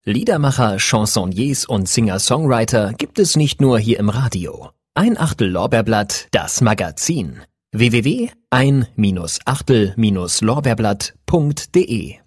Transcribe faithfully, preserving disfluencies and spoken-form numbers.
Liedermacher, Chansonniers und Singer-Songwriter gibt es nicht nur hier im Radio. Ein Achtel Lorbeerblatt, das Magazin. w w w punkt ein Achtel Lorbeerblatt punkt de